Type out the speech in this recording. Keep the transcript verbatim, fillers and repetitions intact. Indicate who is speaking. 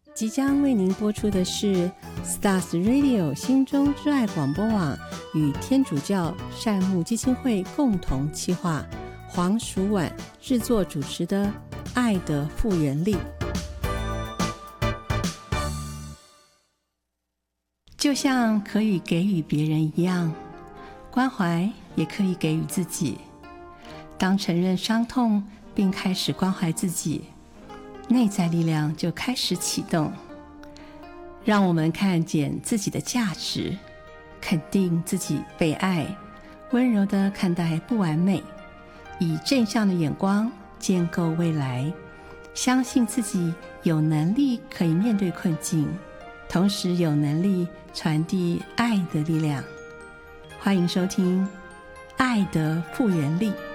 Speaker 1: 即将为您播出的是 Stars Radio 心中之爱广播网与天主教善牧基金会共同企划，黄淑婉制作主持的爱的复原力。就像可以给予别人一样，关怀也可以给予自己。当承认伤痛并开始关怀自己，内在力量就开始启动，让我们看见自己的价值，肯定自己被爱，温柔地看待不完美，以正向的眼光建构未来，相信自己有能力可以面对困境，同时有能力传递爱的力量。欢迎收听《爱的复原力》。